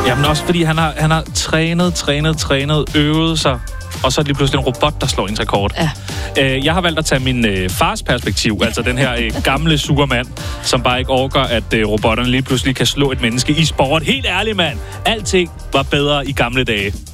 Jamen også fordi han har trænet, øvet sig, og så er det lige pludselig en robot, der slår ens rekord. Ja. Jeg har valgt at tage min fars perspektiv, altså den her gamle supermand, som bare ikke orker, at robotterne lige pludselig kan slå et menneske i sport. Helt ærligt, mand. Alting var bedre i gamle dage.